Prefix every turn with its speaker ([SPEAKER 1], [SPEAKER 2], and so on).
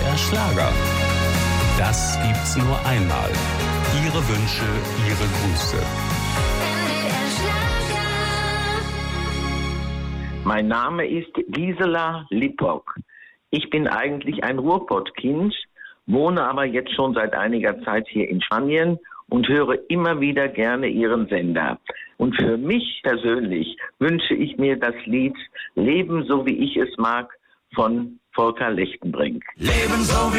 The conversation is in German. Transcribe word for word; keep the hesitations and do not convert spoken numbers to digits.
[SPEAKER 1] der Schlager. Das gibt's nur einmal. Ihre Wünsche, Ihre Grüße.
[SPEAKER 2] Mein Name ist Gisela Lippock. Ich bin eigentlich ein Ruhrpottkind, wohne aber jetzt schon seit einiger Zeit hier in Spanien und höre immer wieder gerne Ihren Sender. Und für mich persönlich wünsche ich mir das Lied Leben so wie ich es mag von Volker Lechtenbrink.
[SPEAKER 3] Leben so wie